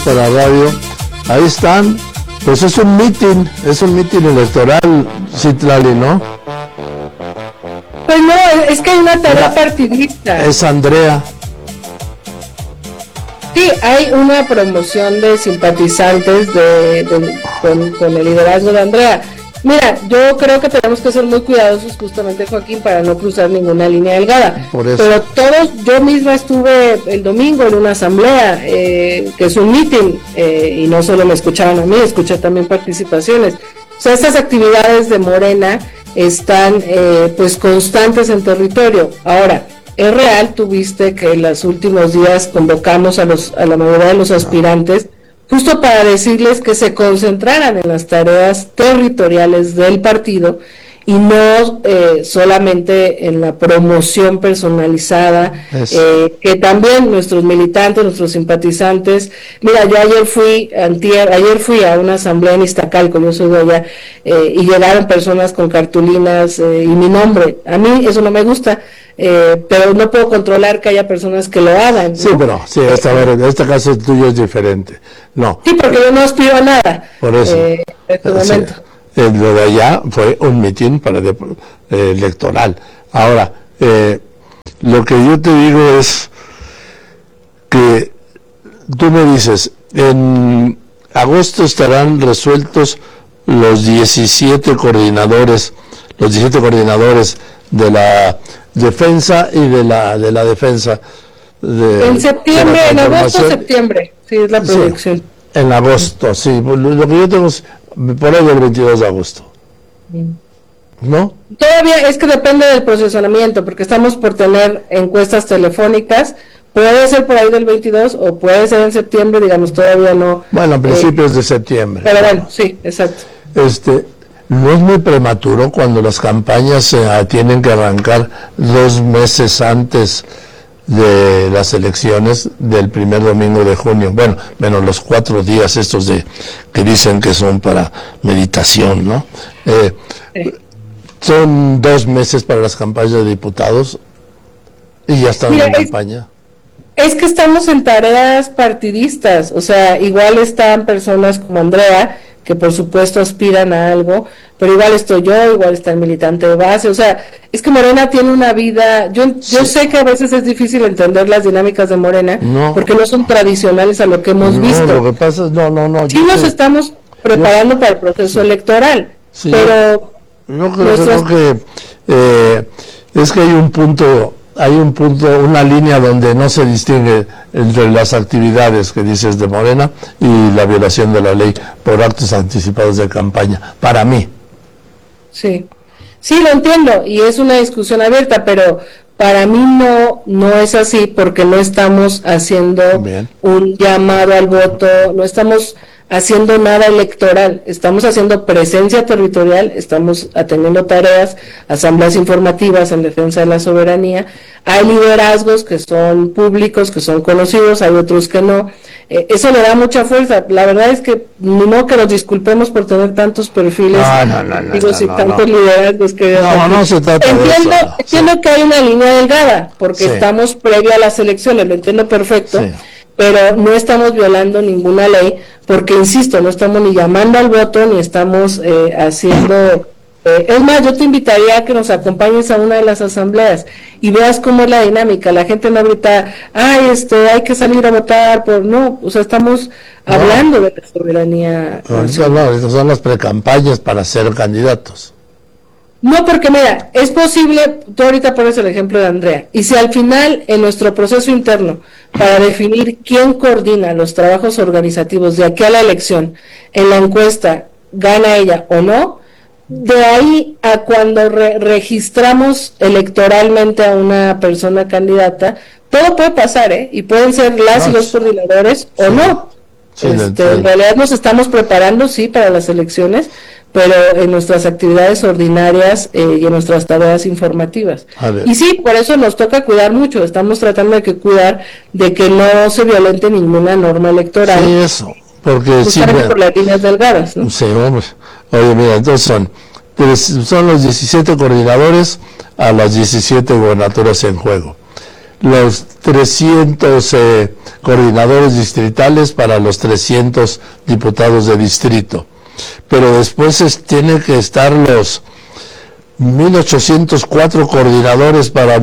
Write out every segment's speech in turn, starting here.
para radio. Ahí están. Pues es un mitin electoral, Citlali, ¿no? Pues no, es que hay una tarea partidista. Es Andrea. Sí, hay una promoción de simpatizantes con el liderazgo de Andrea. Mira, yo creo que tenemos que ser muy cuidadosos justamente, Joaquín, para no cruzar ninguna línea delgada. Por eso. Pero yo misma estuve el domingo en una asamblea, que es un meeting, y no solo me escucharon a mí, escuché también participaciones. O sea, estas actividades de Morena están pues constantes en territorio. Ahora, es real, tuviste que en los últimos días convocamos a la mayoría de los aspirantes justo para decirles que se concentraran en las tareas territoriales del partido y no solamente en la promoción personalizada, que también nuestros militantes, nuestros simpatizantes, mira, yo ayer fui a una asamblea en Iztacalco, yo soy de allá, y llegaron personas con cartulinas y mi nombre. A mí eso no me gusta, pero no puedo controlar que haya personas que lo hagan, ¿no? Sí, pero sí, en este caso tuyo es diferente. No. Sí, porque yo no aspiro a nada. Por eso. En este momento. Lo de allá fue un mitin electoral. Ahora, lo que yo te digo es que tú me dices, en agosto estarán resueltos los 17 coordinadores de la defensa y de la defensa. En septiembre, en agosto, septiembre, sí, es la proyección. Sí, en agosto, sí. Lo que yo tengo es por ahí del 22 de agosto. ¿No? Todavía es que depende del posicionamiento, porque estamos por tener encuestas telefónicas. Puede ser por ahí del 22 o puede ser en septiembre, digamos, todavía no. Bueno, a principios de septiembre. Pero bueno, sí, exacto. No es muy prematuro cuando las campañas tienen que arrancar 2 meses antes de las elecciones del primer domingo de junio. Bueno, menos los 4 días estos que dicen que son para meditación, ¿no? Sí. Son 2 meses para las campañas de diputados y ya están en campaña. Es que estamos en tareas partidistas, o sea, igual están personas como Andrea, que por supuesto aspiran a algo, pero igual estoy yo, igual está el militante de base, o sea, es que Morena tiene una vida, yo sé que a veces es difícil entender las dinámicas de Morena, porque no son tradicionales a lo que hemos visto. Lo que pasa es, no. Sí nos estamos preparando para el proceso electoral, pero... Yo creo que es que hay un punto, una línea donde no se distingue entre las actividades que dices de Morena y la violación de la ley por actos anticipados de campaña, para mí. Sí, lo entiendo, y es una discusión abierta, pero para mí no es así, porque no estamos haciendo un llamado al voto, no estamos haciendo nada electoral, estamos haciendo presencia territorial, estamos atendiendo tareas, asambleas informativas en defensa de la soberanía, hay liderazgos que son públicos, que son conocidos, hay otros que no, eso le da mucha fuerza. La verdad es que no que nos disculpemos por tener tantos perfiles, tantos liderazgos que no se trata de eso. Entiendo que hay una línea delgada, porque estamos previo a las elecciones, lo entiendo perfecto, pero no estamos violando ninguna ley, porque insisto, no estamos ni llamando al voto, ni estamos haciendo... es más, yo te invitaría a que nos acompañes a una de las asambleas y veas cómo es la dinámica. La gente no grita, hay que salir a votar estamos hablando de la soberanía. Son las precampañas para ser candidatos. No, porque mira, es posible, tú ahorita pones el ejemplo de Andrea, y si al final en nuestro proceso interno, para definir quién coordina los trabajos organizativos de aquí a la elección, en la encuesta gana ella o no, de ahí a cuando registramos electoralmente a una persona candidata, todo puede pasar, y pueden ser las y los coordinadores o no. En realidad nos estamos preparando, para las elecciones, pero en nuestras actividades ordinarias y en nuestras tareas informativas. Y sí, por eso nos toca cuidar mucho, estamos tratando de cuidar de que no se violente ninguna norma electoral. Sí, eso, porque por las líneas delgadas, ¿no? Sí, vamos. Oye, mira, entonces son los 17 coordinadores a las 17 gobernaturas en juego. los 300 coordinadores distritales para los 300 diputados de distrito. Pero después tiene que estar los 1.804 coordinadores para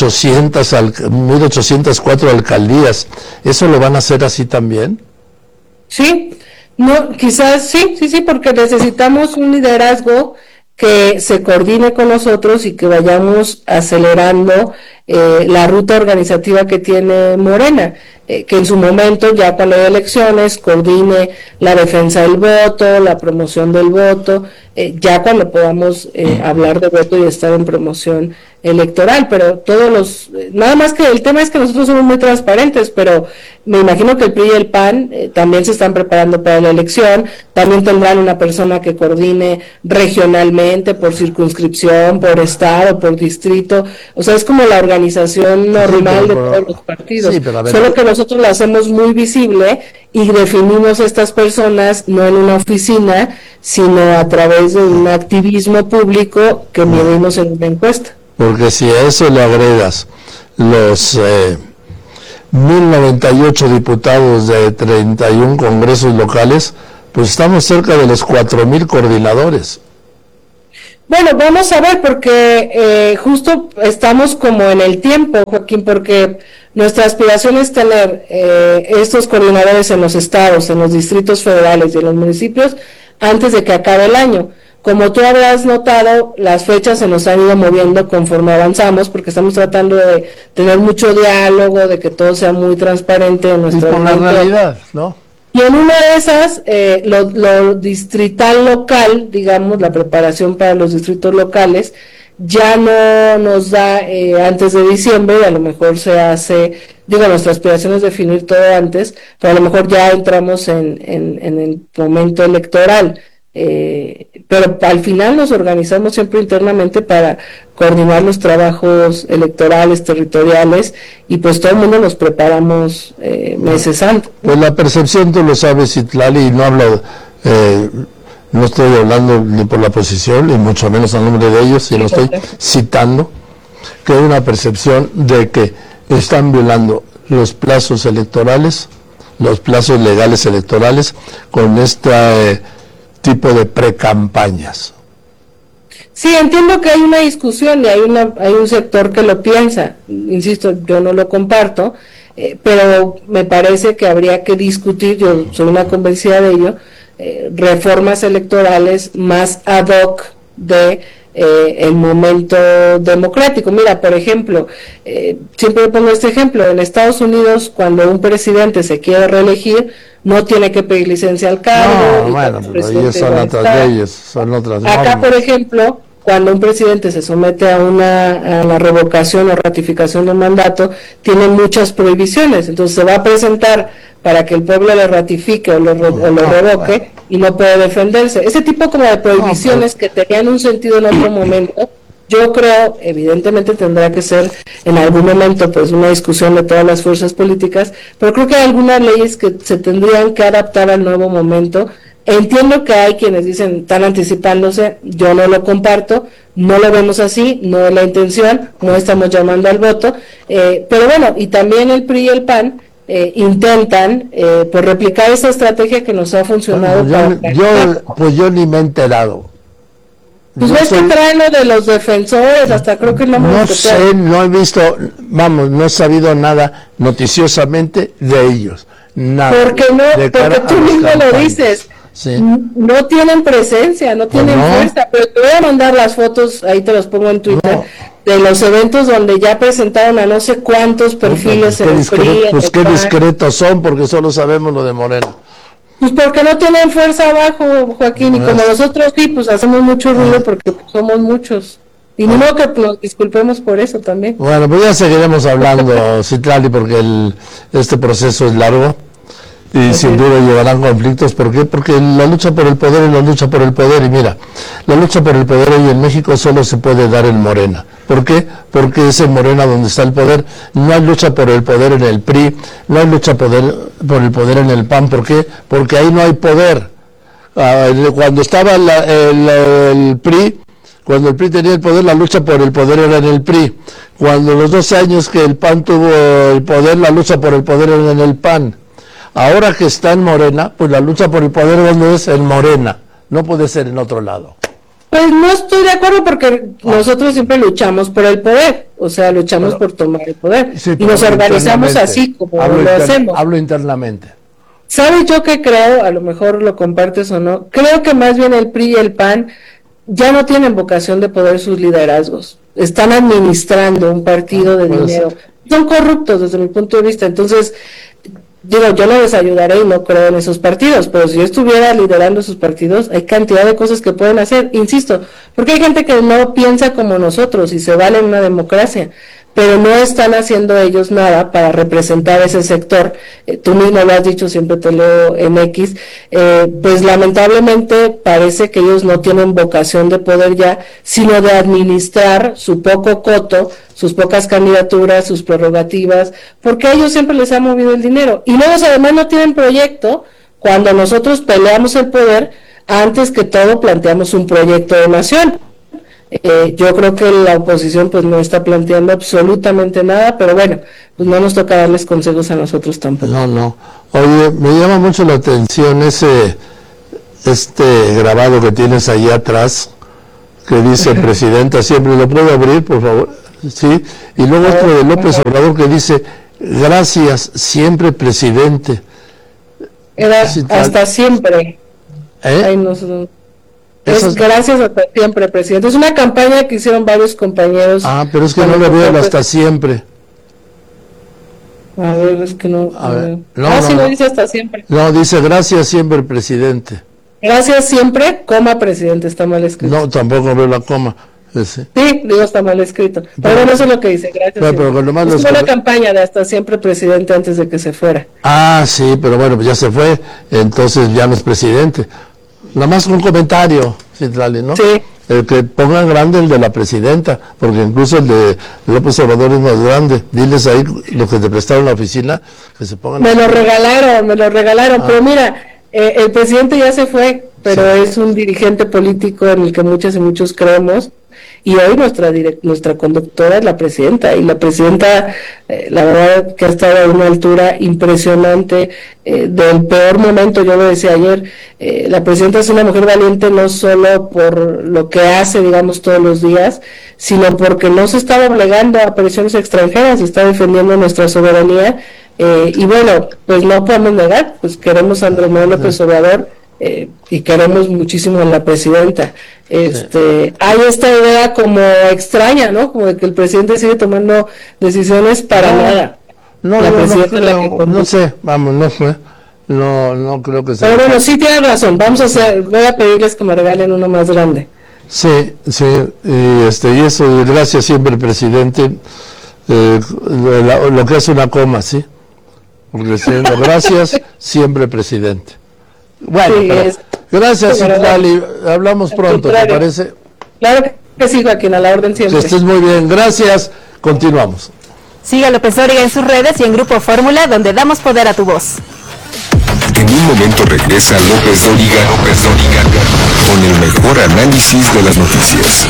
1.804 alcaldías. ¿Eso lo van a hacer así también? Sí, no, quizás sí, porque necesitamos un liderazgo que se coordine con nosotros y que vayamos acelerando la ruta organizativa que tiene Morena, que en su momento, ya cuando hay elecciones, coordine la defensa del voto, la promoción del voto, ya cuando podamos hablar de voto y estar en promoción electoral, pero nada más que el tema es que nosotros somos muy transparentes, pero me imagino que el PRI y el PAN también se están preparando para la elección, también tendrán una persona que coordine regionalmente, por circunscripción, por estado, por distrito, o sea, es como la organización normal de todos los partidos, solo que nosotros la hacemos muy visible y definimos estas personas no en una oficina, sino a través de un activismo público que medimos en una encuesta. Porque si a eso le agregas los 1.098 diputados de 31 congresos locales, pues estamos cerca de los 4.000 coordinadores. Bueno, vamos a ver, porque justo estamos como en el tiempo, Joaquín, porque nuestra aspiración es tener estos coordinadores en los estados, en los distritos federales y en los municipios antes de que acabe el año. Como tú habrás notado, las fechas se nos han ido moviendo conforme avanzamos, porque estamos tratando de tener mucho diálogo, de que todo sea muy transparente en nuestra con la realidad, ¿no? Y en una de esas, lo distrital local, digamos, la preparación para los distritos locales, ya no nos da antes de diciembre, y a lo mejor se hace, nuestra aspiración es definir todo antes, pero a lo mejor ya entramos en el momento electoral. Pero al final nos organizamos siempre internamente para coordinar los trabajos electorales, territoriales, y pues todo el mundo nos preparamos meses antes. Pues la percepción, tú lo sabes, Citlali, y no hablo, no estoy hablando ni por la posición, ni mucho menos a nombre de ellos, sino estoy citando que hay una percepción de que están violando los plazos electorales, los plazos legales electorales, con este tipo de precampañas. Sí, entiendo que hay una discusión y hay un sector que lo piensa. Insisto, yo no lo comparto, pero me parece que habría que discutir, yo soy una convencida de ello, reformas electorales más ad hoc de el momento democrático. Mira, por ejemplo, siempre pongo este ejemplo, en Estados Unidos, cuando un presidente se quiere reelegir, no tiene que pedir licencia al cargo. No, bueno, pero ellos son otras leyes, son otras normas. Acá, por ejemplo, cuando un presidente se somete a la revocación o ratificación de un mandato, tiene muchas prohibiciones, entonces se va a presentar para que el pueblo le ratifique o lo revoque y no puede defenderse. Ese tipo como de prohibiciones que tenían un sentido en otro momento, yo creo, evidentemente tendrá que ser en algún momento pues una discusión de todas las fuerzas políticas, pero creo que hay algunas leyes que se tendrían que adaptar al nuevo momento. Entiendo que hay quienes dicen, están anticipándose, yo no lo comparto, no lo vemos así, no es la intención, no estamos llamando al voto, pero bueno, y también el PRI y el PAN intentan pues replicar esa estrategia que nos ha funcionado. Yo ni me he enterado. Pues ves que traen lo de los defensores, hasta creo que no sé, no he visto, no he sabido nada noticiosamente de ellos, nada. Porque tú mismo lo dices. Sí. No tienen presencia, no tienen fuerza, pero te voy a mandar las fotos, ahí te los pongo en Twitter, de los eventos donde ya presentaron a no sé cuántos perfiles en el PRI. Pues qué discretos son, porque solo sabemos lo de Moreno. Pues porque no tienen fuerza abajo, Joaquín, y como nosotros sí, pues hacemos mucho ruido porque somos muchos. Y ni modo que nos disculpemos por eso también. Bueno, pues ya seguiremos hablando, Citlali, porque este proceso es largo. Y sin duda llevarán conflictos. ¿Por qué? Porque la lucha por el poder es la lucha por el poder. Y mira, la lucha por el poder hoy en México solo se puede dar en Morena. ¿Por qué? Porque es en Morena donde está el poder. No hay lucha por el poder en el PRI, no hay lucha por el poder en el PAN. ¿Por qué? Porque ahí no hay poder. Cuando estaba el PRI, Cuando el PRI tenía el poder, la lucha por el poder era en el PRI. Cuando los 12 años que el PAN tuvo el poder, la lucha por el poder era en el PAN. Ahora que está en Morena, pues la lucha por el poder, ¿dónde es? En Morena. No puede ser en otro lado. Pues no estoy de acuerdo porque nosotros siempre luchamos por el poder, o sea, luchamos por tomar el poder, sí, y nos organizamos así como lo hacemos. Hablo internamente. ¿Sabes yo qué creo? A lo mejor lo compartes o no. Creo que más bien el PRI y el PAN ya no tienen vocación de poder sus liderazgos. Están administrando un partido de dinero. Son corruptos desde mi punto de vista. Entonces, digo, yo no les ayudaré y no creo en esos partidos, pero si yo estuviera liderando esos partidos, hay cantidad de cosas que pueden hacer, insisto, porque hay gente que no piensa como nosotros y se vale en una democracia, pero no están haciendo ellos nada para representar ese sector. Tú mismo lo has dicho, siempre te leo en X, pues lamentablemente parece que ellos no tienen vocación de poder ya, sino de administrar su poco coto, sus pocas candidaturas, sus prerrogativas, porque a ellos siempre les ha movido el dinero. Y luego además no tienen proyecto, cuando nosotros peleamos el poder, antes que todo planteamos un proyecto de nación. Yo creo que la oposición pues no está planteando absolutamente nada, pero bueno, pues no nos toca darles consejos a nosotros tampoco. No. Oye, me llama mucho la atención este grabado que tienes ahí atrás, que dice presidenta siempre. ¿Lo puedo abrir, por favor? Sí. Y luego otro de López Obrador que dice gracias siempre, presidente. Era hasta siempre. Ay, es gracias hasta siempre, presidente. Es una campaña que hicieron varios compañeros. Pero es que no lo veo hasta siempre. A ver, es que no. A ver. Sí, no dice hasta siempre. No, dice gracias siempre, presidente. Gracias siempre, coma, presidente, está mal escrito. No, tampoco veo la coma. Sí, digo, está mal escrito. Pero bueno, eso es lo que dice, gracias. Pero es una campaña de hasta siempre, presidente, antes de que se fuera. Sí, pero bueno, pues ya se fue, entonces ya no es presidente. Nada más un comentario, Citlali, ¿no? Sí. El que pongan grande el de la presidenta, porque incluso el de López Obrador es más grande. Diles ahí los que te prestaron la oficina, que se pongan... Me lo regalaron, pero mira, el presidente ya se fue, pero es un dirigente político en el que muchas y muchos creemos, y hoy nuestra conductora es la presidenta, y la presidenta, la verdad que ha estado a una altura impresionante, del peor momento. Yo lo decía ayer, la presidenta es una mujer valiente no solo por lo que hace, digamos, todos los días, sino porque no se está doblegando a presiones extranjeras, está defendiendo nuestra soberanía, y bueno, pues no podemos negar, pues queremos a Andrés Manuel López Obrador, y queremos muchísimo a la presidenta. Hay esta idea como extraña, ¿no? Como de que el presidente sigue tomando decisiones para nada. No sé, vamos, no creo que sea. Pero bueno, sí tienes razón, voy a pedirles que me regalen uno más grande. Sí, y eso, gracias siempre, presidente, lo que es una coma, ¿sí? Porque gracias siempre, presidente. Bueno, sí, gracias, Citlali. Hablamos pronto, ¿te parece? Claro que sí, Joaquín, a la orden siempre. Que estés muy bien, gracias. Continuamos. Siga López Dóriga en sus redes y en Grupo Fórmula, donde damos poder a tu voz. En un momento regresa López Dóriga con el mejor análisis de las noticias.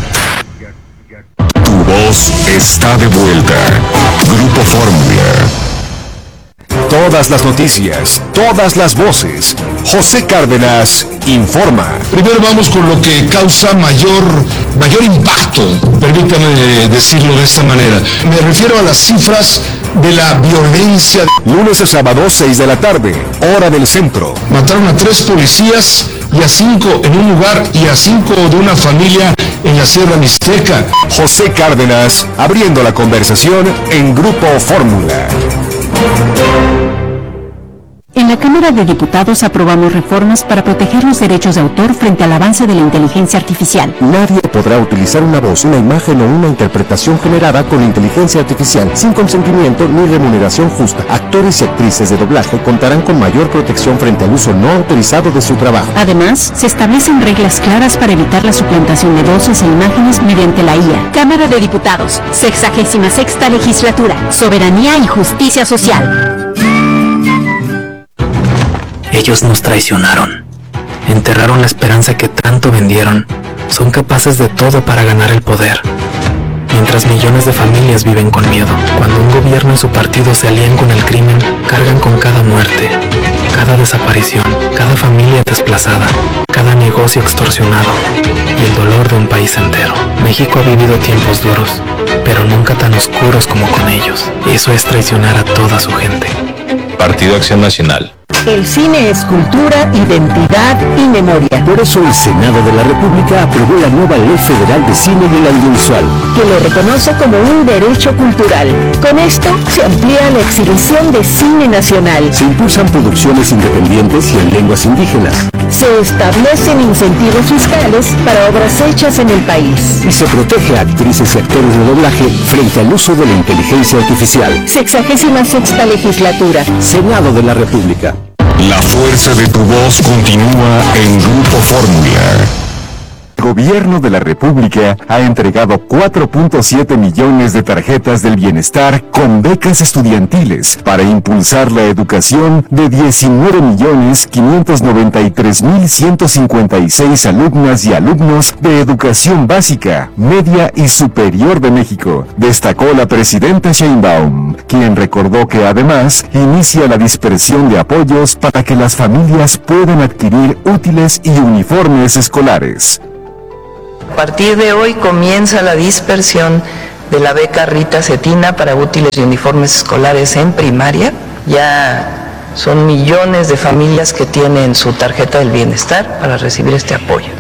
Tu voz está de vuelta. Grupo Fórmula. Todas las noticias, todas las voces. José Cárdenas informa. Primero vamos con lo que causa mayor impacto, permítame decirlo de esta manera. Me refiero a las cifras de la violencia. Lunes a sábado, 6 de la tarde, hora del centro. Mataron a 3 policías y a 5 en un lugar y a 5 de una familia en la Sierra Mixteca. José Cárdenas, abriendo la conversación en Grupo Fórmula. En la Cámara de Diputados aprobamos reformas para proteger los derechos de autor frente al avance de la inteligencia artificial. Nadie podrá utilizar una voz, una imagen o una interpretación generada con inteligencia artificial sin consentimiento ni remuneración justa. Actores y actrices de doblaje contarán con mayor protección frente al uso no autorizado de su trabajo. Además, se establecen reglas claras para evitar la suplantación de voces e imágenes mediante la IA. Cámara de Diputados, 66ª Legislatura, Soberanía y Justicia Social. Ellos nos traicionaron, enterraron la esperanza que tanto vendieron son capaces de todo para ganar el poder, mientras millones de familias viven con miedo. Cuando un gobierno y su partido se alían con el crimen, cargan con cada muerte, cada desaparición, cada familia desplazada, cada negocio extorsionado y el dolor de un país entero. México ha vivido tiempos duros, pero nunca tan oscuros como con ellos. Eso es traicionar a toda su gente. Partido Acción Nacional. El cine es cultura, identidad y memoria. Por eso el Senado de la República aprobó la nueva Ley Federal de Cine y el Audiovisual, que lo reconoce como un derecho cultural. Con esto se amplía la exhibición de cine nacional. Se impulsan producciones independientes y en lenguas indígenas. Se establecen incentivos fiscales para obras hechas en el país. Y se protege a actrices y actores de doblaje frente al uso de la inteligencia artificial. 66ª legislatura. Senado de la República. La fuerza de tu voz continúa en Grupo Fórmula. El Gobierno de la República ha entregado 4.7 millones de tarjetas del bienestar con becas estudiantiles para impulsar la educación de 19.593.156 alumnas y alumnos de educación básica, media y superior de México, destacó la presidenta Sheinbaum, quien recordó que además inicia la dispersión de apoyos para que las familias puedan adquirir útiles y uniformes escolares. A partir de hoy comienza la dispersión de la beca Rita Cetina para útiles y uniformes escolares en primaria. Ya son millones de familias que tienen su tarjeta del bienestar para recibir este apoyo.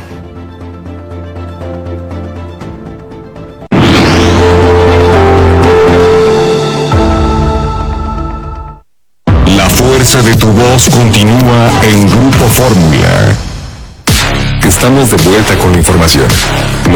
La fuerza de tu voz continúa en Grupo Fórmula. Estamos de vuelta con la información.